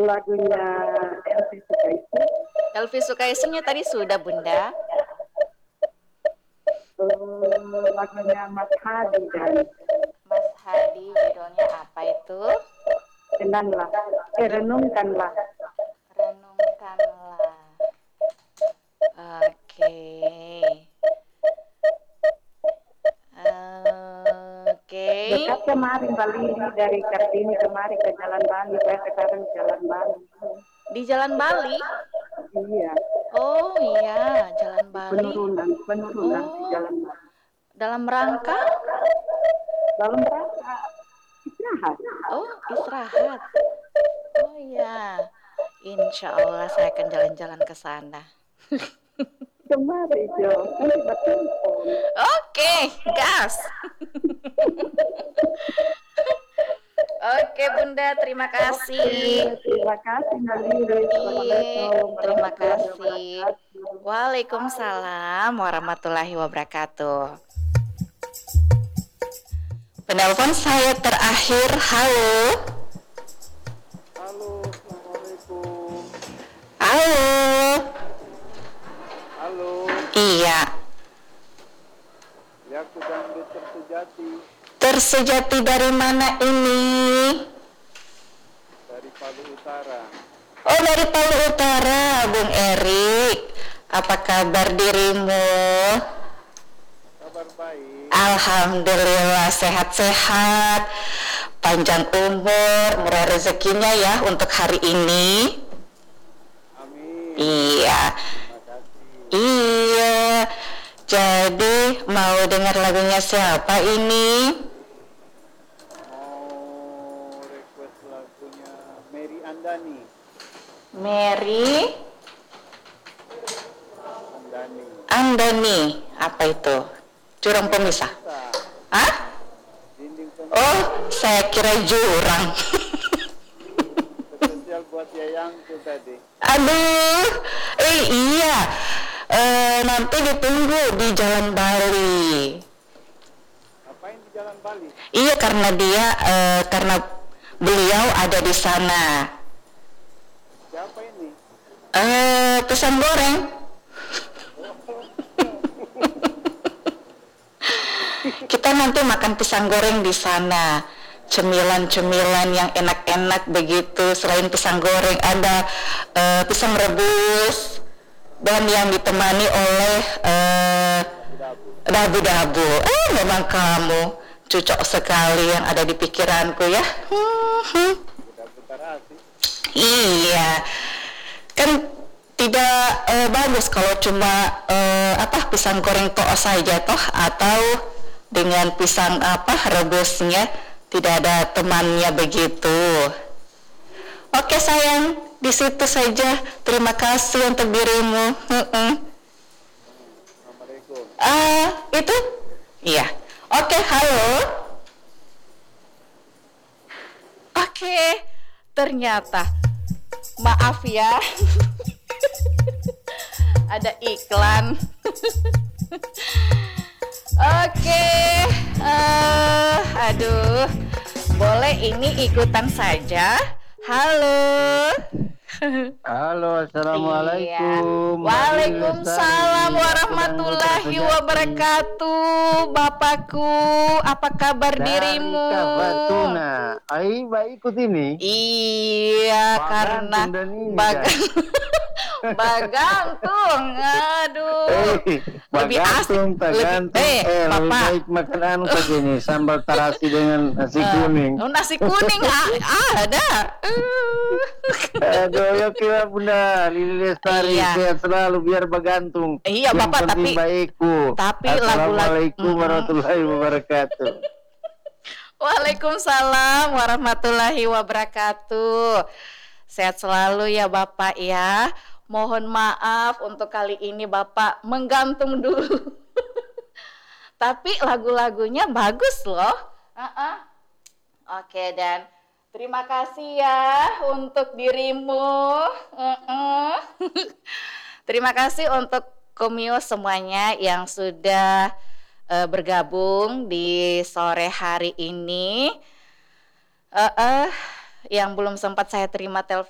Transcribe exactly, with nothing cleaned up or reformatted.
lagunya Elvi Sukaesih. Elvi Sukaesihnya tadi sudah, Bunda. Uh, lagunya Mas Hadi dan Mas Hadi, judulnya apa itu? Tenanglah, eh renungkanlah. Renungkanlah. Oke. Oke. Dekat kemarin Bali dari Kartini kemarin ke Jalan Bali, saya sekarang Jalan Bali. Di Jalan Bali? Iya. Oh iya, Jalan Bali. Penurunan, penurunan oh, di Jalan Bali. Dalam rangka? Dalam rangka istirahat. Oh, istirahat. Oh iya. Insya Allah saya akan jalan-jalan ke sana. Kemarin Jo, nanti bertelepon. Oke, gas. Oke Bunda, terima kasih. Oke, terima kasih Naliri. Terima kasih. Waalaikumsalam warahmatullahi wabarakatuh. Penelpon saya terakhir, halo. Halo, assalamualaikum. Halo. Halo. Iya. Ya, aku Dangdut Tersejati. Tersejati dari mana ini? Dari Palu Utara. Oh, dari Palu Utara, Bung Erik. Apa kabar dirimu? Kabar baik. Alhamdulillah sehat-sehat, panjang umur, murah rezekinya ya untuk hari ini. Amin. Iya. Terima kasih. Iya. Jadi mau dengar lagunya siapa ini? Mau request lagunya Mary Andani. Mary Andani. Andani. Apa itu? Jurang pemisah? Hah? Dinding pemisah. Oh, saya kira jurang. Spesial buat Yayangku tadi. Aduh, eh iya. Eh, nanti ditunggu di Jalan Bali. Apain di Jalan Bali? Iya, karena dia eh, karena beliau ada di sana. Siapa ini? Eh, pisang goreng. Kita nanti makan pisang goreng di sana. Cemilan-cemilan yang enak-enak begitu. Selain pisang goreng ada eh, pisang rebus dan yang ditemani oleh eh, dabu-dabu. Eh, memang kamu cocok sekali yang ada di pikiranku ya. Dabu Tarasi. Iya, kan tidak eh, bagus kalau cuma eh, apa pisang goreng toh saja toh, atau dengan pisang apa rebusnya tidak ada temannya begitu. Oke sayang, di situ saja. Terima kasih untuk dirimu. Assalamualaikum. Ah, itu? Iya. Oke, halo. Oke, ternyata maaf ya. Ada iklan. Oke, uh, aduh, boleh ini ikutan saja. Halo. Halo, assalamualaikum. Iya. Waalaikumsalam warahmatullahi wabarakatuh. Bapakku, apa kabar dirimu? Kabatuna. Ai, baik ikut ini. Iya, Bagantung karena dan ini, bagan bagantung. Aduh. Eh, Lebih asik, bagantung, lebih tagantung. eh, Eh, lebih Bapak. baik makan anu saja nih, sambal terasi dengan nasi kuning. Oh, nasi kuning ah, ada. Uh. Aduh, ya kira Bunda Lili Lestari Iya. sehat selalu biar bagantung. Iya, Yang Bapak, penting tapi- baikku. tapi lagu-lagu- Assalamualaikum Mm-mm. warahmatullahi wabarakatuh. Waalaikumsalam warahmatullahi wabarakatuh. Sehat selalu ya Bapak ya. Mohon maaf untuk kali ini Bapak menggantung dulu. Tapi lagu-lagunya bagus loh. Uh-uh. Oke, dan terima kasih ya untuk dirimu. Uh-uh. Terima kasih untuk Komio semuanya yang sudah uh, bergabung di sore hari ini. Uh, uh, yang belum sempat saya terima telepon